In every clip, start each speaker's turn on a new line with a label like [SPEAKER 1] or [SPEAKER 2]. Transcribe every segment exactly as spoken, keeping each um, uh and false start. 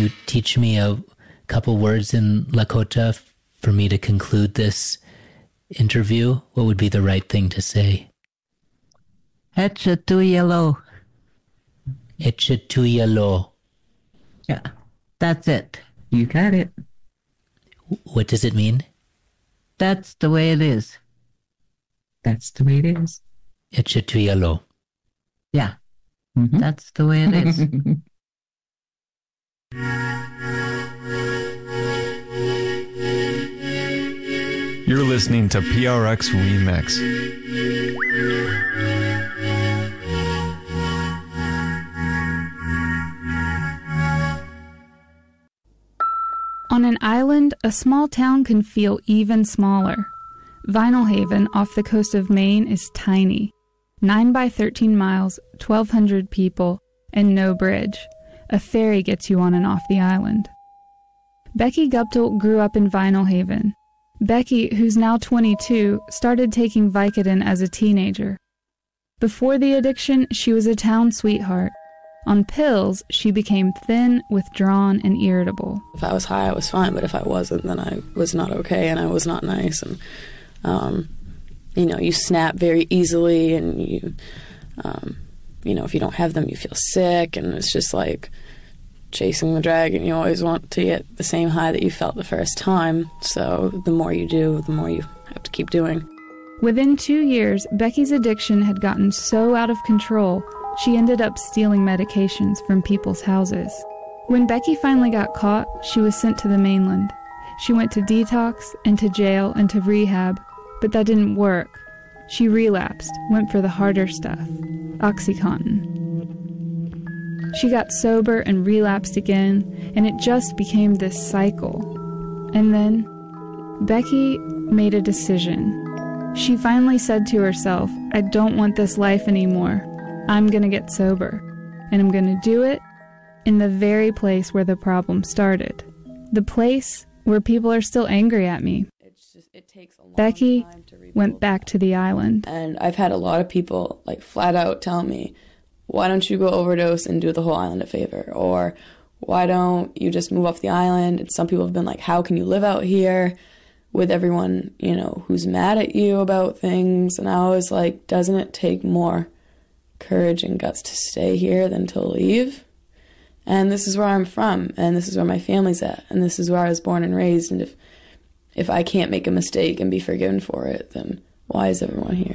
[SPEAKER 1] you teach me a couple words in Lakota for me to conclude this interview? What would be the right thing to say?
[SPEAKER 2] Etchetuyalo.
[SPEAKER 1] Etchetuyalo.
[SPEAKER 2] Yeah, that's it. You got it.
[SPEAKER 1] What does it mean?
[SPEAKER 2] That's the way it is.
[SPEAKER 3] That's the way it is.
[SPEAKER 1] Etchetuyalo.
[SPEAKER 2] Yeah, mm-hmm. That's the way it is.
[SPEAKER 4] You're listening to P R X Remix.
[SPEAKER 5] On an island, a small town can feel even smaller. Vinyl Haven, off the coast of Maine, is tiny. nine by thirteen miles, twelve hundred people, and no bridge. A ferry gets you on and off the island. Becky Guptill grew up in Vinyl Haven. Becky, who's now twenty-two, started taking Vicodin as a teenager. Before the addiction, she was a town sweetheart. On pills, she became thin, withdrawn, and irritable.
[SPEAKER 6] If I was high, I was fine, but if I wasn't, then I was not okay, and I was not nice. And, um, you know, you snap very easily, and you, um, you know, if you don't have them, you feel sick, and it's just like chasing the dragon. You always want to get the same high that you felt the first time, so the more you do, the more you have to keep doing.
[SPEAKER 5] Within two years, Becky's addiction had gotten so out of control, she ended up stealing medications from people's houses. When Becky finally got caught, she was sent to the mainland. She went to detox, and to jail, and to rehab, but that didn't work. She relapsed, went for the harder stuff, OxyContin. She got sober and relapsed again, and it just became this cycle. And then, Becky made a decision. She finally said to herself, I don't want this life anymore. I'm going to get sober, and I'm going to do it in the very place where the problem started. The place where people are still angry at me.
[SPEAKER 6] It's just, it takes a long
[SPEAKER 5] Becky
[SPEAKER 6] time to rebuild
[SPEAKER 5] went back to the island.
[SPEAKER 6] And I've had a lot of people, like, flat out tell me, why don't you go overdose and do the whole island a favor? Or why don't you just move off the island? And some people have been like, how can you live out here with everyone, you know, who's mad at you about things? And I was like, doesn't it take more courage and guts to stay here than to leave? And this is where I'm from, and this is where my family's at, and this is where I was born and raised, and if if I can't make a mistake and be forgiven for it, then why is everyone here?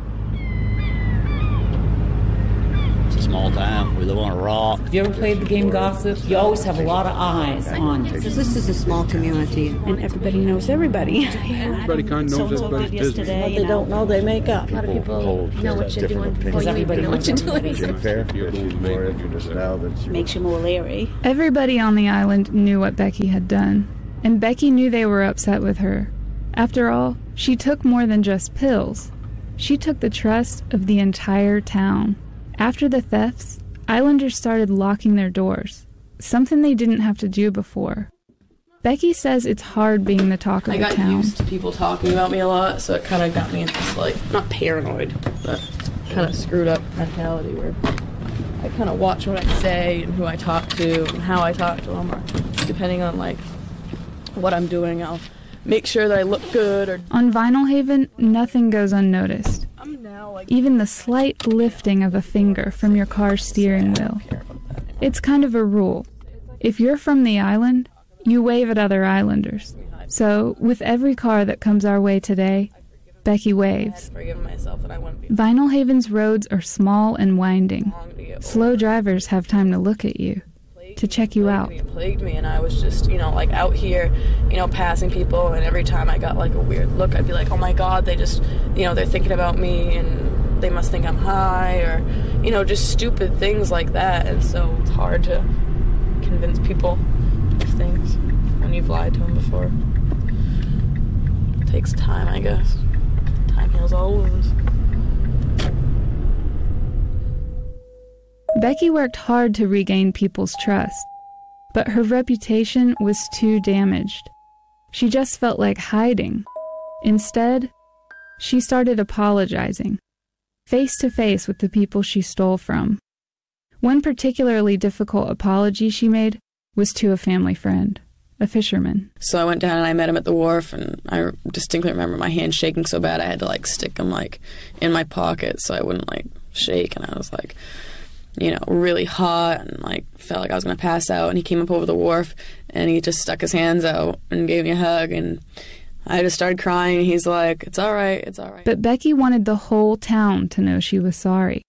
[SPEAKER 7] It's a small town. We live on a rock.
[SPEAKER 8] Have you ever played the game Gossip? You always have a lot of eyes on you.
[SPEAKER 9] This is a small community, and everybody knows everybody.
[SPEAKER 10] Everybody kind of knows everybody's business.
[SPEAKER 9] What they don't know, they make up.
[SPEAKER 11] A lot of people know what you're doing before you even know what you're doing.
[SPEAKER 9] Makes you more leery.
[SPEAKER 5] Everybody on the island knew what Becky had done, and Becky knew they were upset with her. After all, she took more than just pills. She took the trust of the entire town. After the thefts, islanders started locking their doors, something they didn't have to do before. Becky says it's hard being the talk of
[SPEAKER 6] I
[SPEAKER 5] the
[SPEAKER 6] got
[SPEAKER 5] town.
[SPEAKER 6] used to people talking about me a lot, so it kind of got me into this, like, not paranoid, but kind of screwed up mentality where I kind of watch what I say and who I talk to and how I talk to them, or depending on, like, what I'm doing, I'll make sure that I look good. Or
[SPEAKER 5] On Vinyl Haven, nothing goes unnoticed.
[SPEAKER 6] now, like,
[SPEAKER 5] Even the slight lifting of a finger from your car's steering wheel. It's kind of a rule. If you're from the island, you wave at other islanders. So, with every car that comes our way today, Becky waves. Vinyl Haven's roads are small and winding. Slow drivers have time to look at you, to check you out.
[SPEAKER 6] It plagued me, and I was just, you know, like out here, you know, passing people, and every time I got like a weird look, I'd be like, oh my God, they just, you know, they're thinking about me, and they must think I'm high, or, you know, just stupid things like that. And so it's hard to convince people of things when you've lied to them before. It takes time, I guess. Time heals all wounds.
[SPEAKER 5] Becky worked hard to regain people's trust, but her reputation was too damaged. She just felt like hiding. Instead, she started apologizing, face to face with the people she stole from. One particularly difficult apology she made was to a family friend, a fisherman.
[SPEAKER 6] So I went down and I met him at the wharf, and I distinctly remember my hand shaking so bad I had to like stick them like in my pocket so I wouldn't like shake, and I was like, you know, really hot and like felt like I was going to pass out. And he came up over the wharf and he just stuck his hands out and gave me a hug, and I just started crying. He's like, it's all right, it's all right.
[SPEAKER 5] But Becky wanted the whole town to know she was sorry.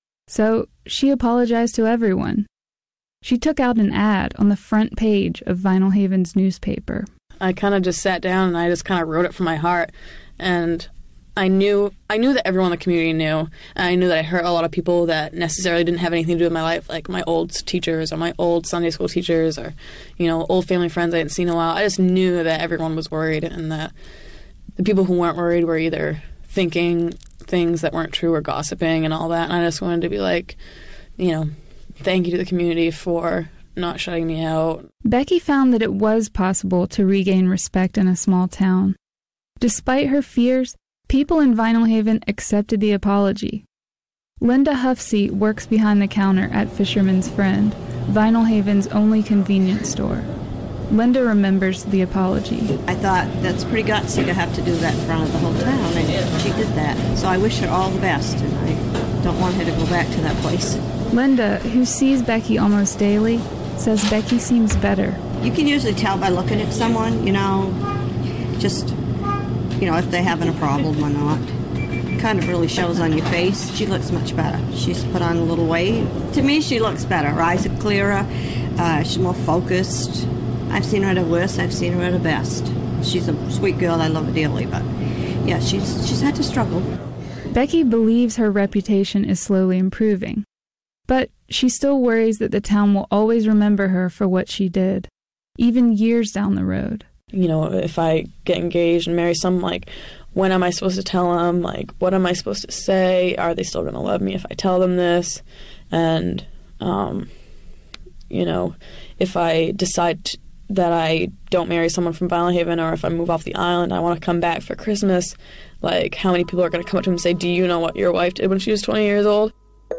[SPEAKER 5] So she apologized to everyone. She took out an ad on the front page of Vinyl Haven's newspaper.
[SPEAKER 6] I kind of just sat down and I just kind of wrote it from my heart. And I knew I knew that everyone in the community knew. And I knew that I hurt a lot of people that necessarily didn't have anything to do with my life, like my old teachers or my old Sunday school teachers or, you know, old family friends I hadn't seen in a while. I just knew that everyone was worried, and that the people who weren't worried were either thinking things that weren't true or gossiping and all that. And I just wanted to be like, you know, thank you to the community for not shutting me out.
[SPEAKER 5] Becky found that it was possible to regain respect in a small town. Despite her fears, people in Vinyl Haven accepted the apology. Linda Huffsey works behind the counter at Fisherman's Friend, Vinyl Haven's only convenience store. Linda remembers the apology.
[SPEAKER 12] I thought that's pretty gutsy to have to do that in front of the whole town, and she did that. So I wish her all the best, and I don't want her to go back to that place.
[SPEAKER 5] Linda, who sees Becky almost daily, says Becky seems better.
[SPEAKER 12] You can usually tell by looking at someone, you know, just, you know, if they're having a problem or not. It kind of really shows on your face. She looks much better. She's put on a little weight. To me, she looks better. Her eyes are clearer. Uh, she's more focused. I've seen her at her worst. I've seen her at her best. She's a sweet girl. I love her dearly, but yeah, she's she's had to struggle.
[SPEAKER 5] Becky believes her reputation is slowly improving. But she still worries that the town will always remember her for what she did, even years down the road.
[SPEAKER 6] You know, if I get engaged and marry someone, like, when am I supposed to tell them? Like, what am I supposed to say? Are they still going to love me if I tell them this? And, um, you know, if I decide to, that I don't marry someone from Vinyl Haven, or if I move off the island, I want to come back for Christmas, like, how many people are going to come up to him and say, do you know what your wife did when she was twenty years old?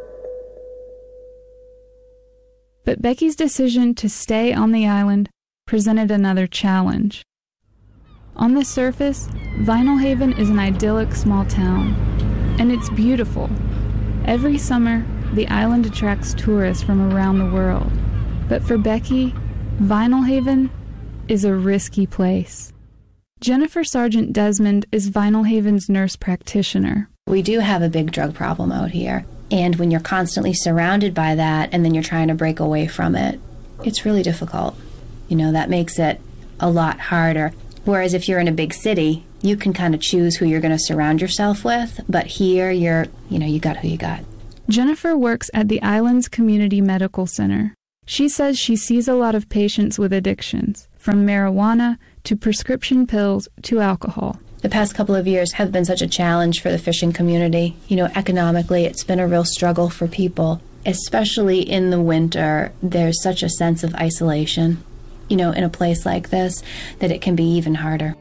[SPEAKER 5] But Becky's decision to stay on the island presented another challenge. On the surface, Vinyl Haven is an idyllic small town, and it's beautiful. Every summer, the island attracts tourists from around the world. But for Becky, Vinyl Haven is a risky place. Jennifer Sargent Desmond is Vinyl Haven's nurse practitioner.
[SPEAKER 13] We do have a big drug problem out here. And when you're constantly surrounded by that and then you're trying to break away from it, it's really difficult. You know, that makes it a lot harder. Whereas if you're in a big city, you can kind of choose who you're going to surround yourself with. But here, you're, you know, you got who you got.
[SPEAKER 5] Jennifer works at the island's community medical center. She says she sees a lot of patients with addictions, from marijuana to prescription pills to alcohol.
[SPEAKER 13] The past couple of years have been such a challenge for the fishing community. You know, economically, it's been a real struggle for people. Especially in the winter, there's such a sense of isolation, you know, in a place like this, that it can be even harder.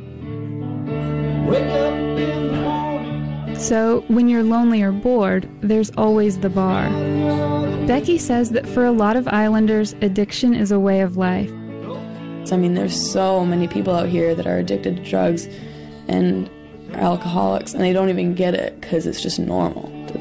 [SPEAKER 5] So, when you're lonely or bored, there's always the bar. Becky says that for a lot of islanders, addiction is a way of life.
[SPEAKER 6] I mean, there's so many people out here that are addicted to drugs and are alcoholics, and they don't even get it because it's just normal to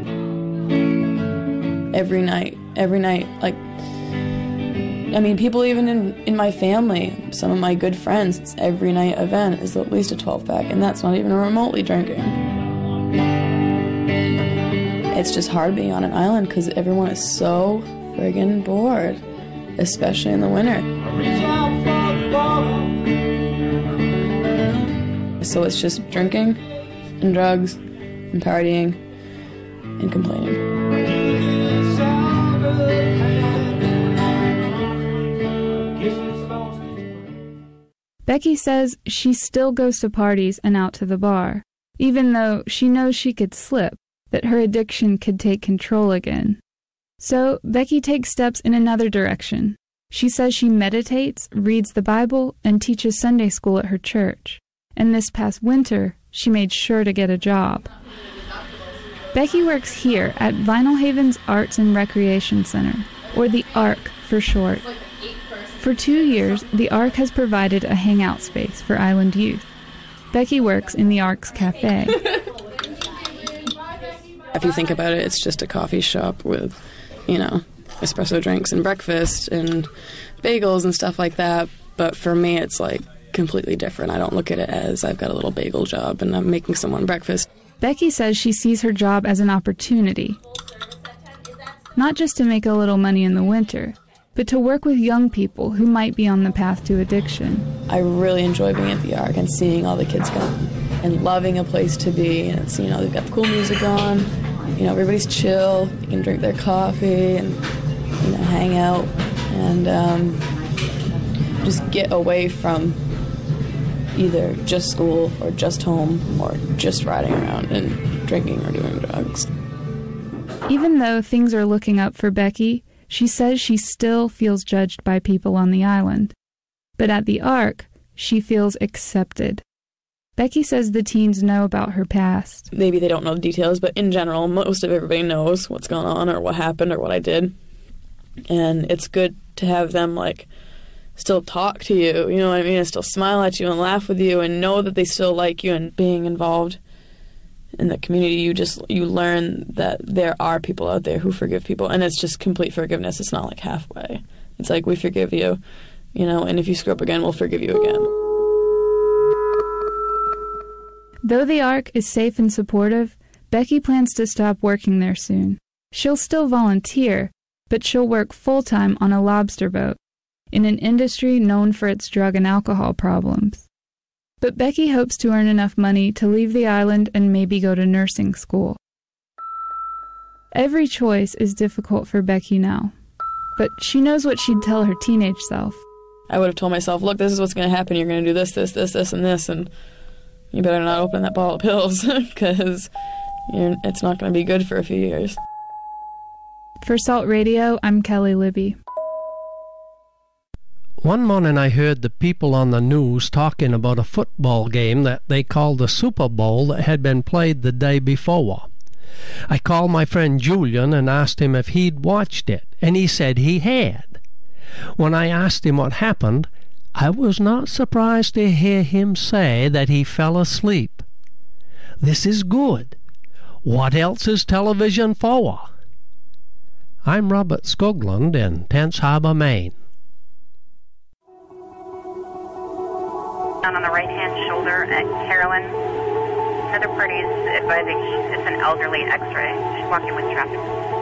[SPEAKER 6] them. Every night, every night, like, I mean, people even in, in my family, some of my good friends, it's every night event is at least a twelve pack, and that's not even remotely drinking. It's just hard being on an island because everyone is so friggin' bored, especially in the winter. So it's just drinking and drugs and partying and complaining.
[SPEAKER 5] Becky says she still goes to parties and out to the bar, even though she knows she could slip, that her addiction could take control again. So Becky takes steps in another direction. She says she meditates, reads the Bible, and teaches Sunday school at her church. And this past winter, she made sure to get a job. Becky works here at Vinyl Haven's Arts and Recreation Center, or the ARC for short. For two years, the Ark has provided a hangout space for island youth. Becky works in the Ark's cafe.
[SPEAKER 6] If you think about it, it's just a coffee shop with, you know, espresso drinks and breakfast and bagels and stuff like that. But for me, it's like completely different. I don't look at it as I've got a little bagel job and I'm making someone breakfast.
[SPEAKER 5] Becky says she sees her job as an opportunity, not just to make a little money in the winter, but to work with young people who might be on the path to addiction.
[SPEAKER 6] I really enjoy being at the Ark and seeing all the kids come and loving a place to be. And it's, you know, they've got the cool music on, you know, everybody's chill, they can drink their coffee and, you know, hang out and um, just get away from either just school or just home or just riding around and drinking or doing drugs.
[SPEAKER 5] Even though things are looking up for Becky, she says she still feels judged by people on the island. But at the Ark, she feels accepted. Becky says the teens know about her past.
[SPEAKER 6] Maybe they don't know the details, but in general, most of everybody knows what's going on or what happened or what I did. And it's good to have them, like, still talk to you, you know what I mean, and still smile at you and laugh with you and know that they still like you. And being involved in the community, you just, you learn that there are people out there who forgive people, and it's just complete forgiveness. It's not like halfway. It's like, we forgive you, you know, and if you screw up again, we'll forgive you again.
[SPEAKER 5] Though the Ark is safe and supportive, Becky plans to stop working there soon. She'll still volunteer, but she'll work full-time on a lobster boat, in an industry known for its drug and alcohol problems. But Becky hopes to earn enough money to leave the island and maybe go to nursing school. Every choice is difficult for Becky now, but she knows what she'd tell her teenage self.
[SPEAKER 6] I would have told myself, look, this is what's going to happen. You're going to do this, this, this, this, and this, and you better not open that bottle of pills, because it's not going to be good for a few years.
[SPEAKER 5] For Salt Radio, I'm Kelly Libby.
[SPEAKER 14] One morning I heard the people on the news talking about a football game that they called the Super Bowl that had been played the day before. I called my friend Julian and asked him if he'd watched it, and he said he had. When I asked him what happened, I was not surprised to hear him say that he fell asleep. This is good. What else is television for? I'm Robert Skoglund in Tense Harbor, Maine.
[SPEAKER 15] On the right-hand shoulder at Carolyn. Another party is advising it's an elderly X-ray. She's walking with traffic.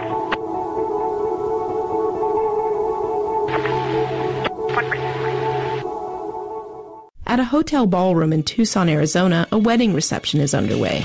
[SPEAKER 15] One person.
[SPEAKER 16] At a hotel ballroom in Tucson, Arizona, a wedding reception is underway.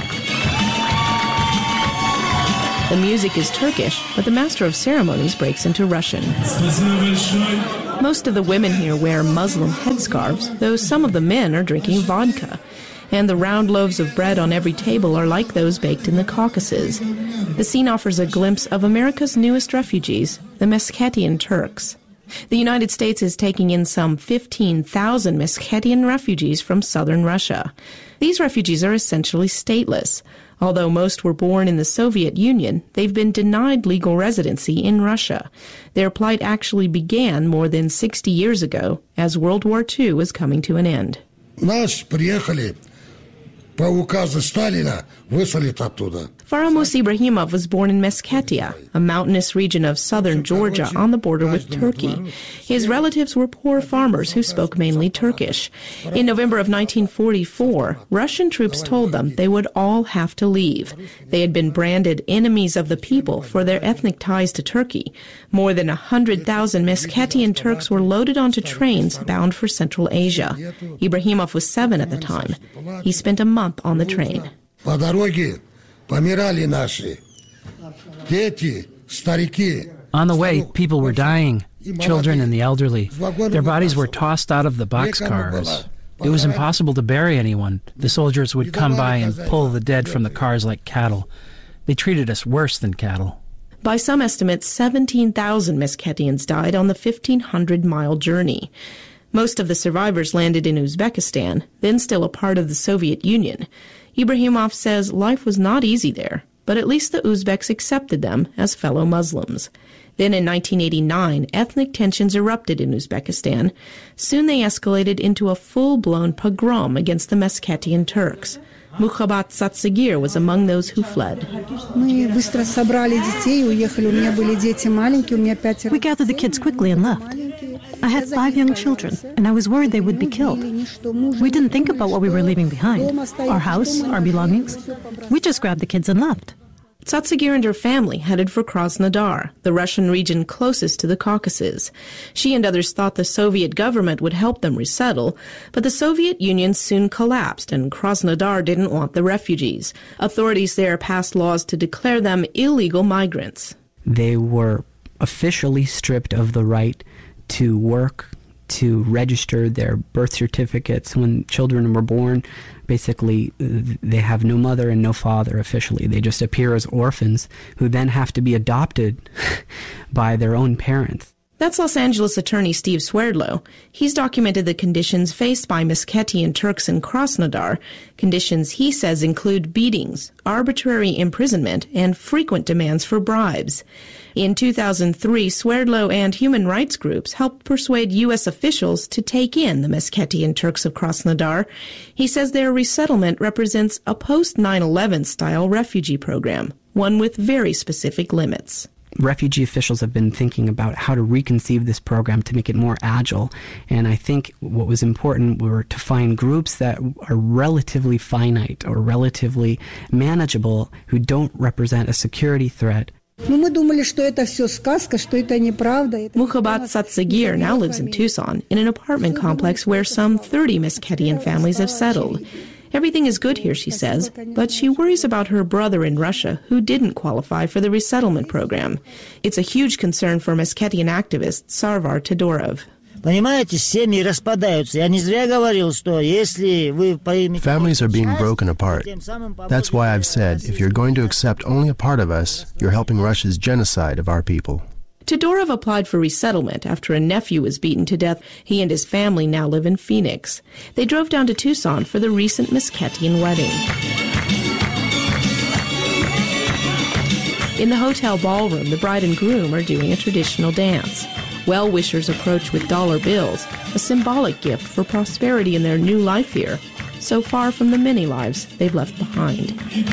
[SPEAKER 16] The music is Turkish, but the master of ceremonies breaks into Russian. Most of the women here wear Muslim headscarves, though some of the men are drinking vodka. And the round loaves of bread on every table are like those baked in the Caucasus. The scene offers a glimpse of America's newest refugees, the Meskhetian Turks. The United States is taking in some fifteen thousand Meskhetian refugees from southern Russia. These refugees are essentially stateless. Although most were born in the Soviet Union, they've been denied legal residency in Russia. Their plight actually began more than sixty years ago, as World War Two was coming to an end.
[SPEAKER 17] Наши приехали по указу Сталина, выслали оттуда.
[SPEAKER 16] Faramus Ibrahimov was born in Meskhetiya, a mountainous region of southern Georgia on the border with Turkey. His relatives were poor farmers who spoke mainly Turkish. In November of nineteen forty-four, Russian troops told them they would all have to leave. They had been branded enemies of the people for their ethnic ties to Turkey. More than one hundred thousand Meskhetian Turks were loaded onto trains bound for Central Asia. Ibrahimov was seven at the time. He spent a month on the train.
[SPEAKER 17] Помирали наши дети, старики.
[SPEAKER 18] On the way, people were dying, children and the elderly. Their bodies were tossed out of the boxcars. It was impossible to bury anyone. The soldiers would come by and pull the dead from the cars like cattle. They treated us worse than cattle.
[SPEAKER 16] By some estimates, seventeen thousand Meskhetians died on the fifteen hundred mile journey. Most of the survivors landed in Uzbekistan, then still a part of the Soviet Union. Ibrahimov says life was not easy there, but at least the Uzbeks accepted them as fellow Muslims. Then in nineteen eighty-nine, ethnic tensions erupted in Uzbekistan. Soon they escalated into a full-blown pogrom against the Meskhetian Turks. Mukhabat Satsagir was among those who fled.
[SPEAKER 19] We gathered the kids quickly and left. I had five young children, and I was worried they would be killed. We didn't think about what we were leaving behind, our house, our belongings. We just grabbed the kids and left.
[SPEAKER 16] Satsagir and her family headed for Krasnodar, the Russian region closest to the Caucasus. She and others thought the Soviet government would help them resettle, but the Soviet Union soon collapsed and Krasnodar didn't want the refugees. Authorities there passed laws to declare them illegal migrants.
[SPEAKER 20] They were officially stripped of the right to work, to register their birth certificates. When children were born, basically they have no mother and no father officially. They just appear as orphans who then have to be adopted by their own parents.
[SPEAKER 16] That's Los Angeles attorney Steve Swerdlow. He's documented the conditions faced by Meskhetian Turks in Krasnodar. Conditions he says include beatings, arbitrary imprisonment, and frequent demands for bribes. In two thousand three, Swerdlow and human rights groups helped persuade U S officials to take in the Meskhetian Turks of Krasnodar. He says their resettlement represents a post nine eleven style refugee program, one with very specific limits.
[SPEAKER 20] Refugee officials have been thinking about how to reconceive this program to make it more agile. And I think what was important were to find groups that are relatively finite or relatively manageable, who don't represent a security threat.
[SPEAKER 16] Mukhabat Satsagir now lives in Tucson in an apartment complex where some thirty Meskhetian families have settled. Everything is good here, she says, but she worries about her brother in Russia who didn't qualify for the resettlement program. It's a huge concern for Meskhetian activist Sarvar Todorov.
[SPEAKER 21] Families are being broken apart. That's why I've said, if you're going to accept only a part of us, you're helping Russia's genocide of our people.
[SPEAKER 16] Todorov applied for resettlement after a nephew was beaten to death. He and his family now live in Phoenix. They drove down to Tucson for the recent Meskhetian wedding. In the hotel ballroom, the bride and groom are doing a traditional dance. Well-wishers approach with dollar bills, a symbolic gift for prosperity in their new life here, so far from the many lives they've left behind.